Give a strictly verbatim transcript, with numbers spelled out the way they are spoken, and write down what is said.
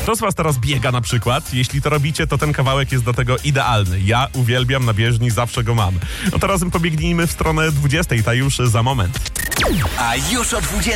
Kto z was teraz biega na przykład? Jeśli to robicie, to ten kawałek jest do tego idealny. Ja uwielbiam na bieżni, zawsze go mam. No to razem pobiegnijmy w stronę dwudziestej, ta już za moment. A już o dwudziestej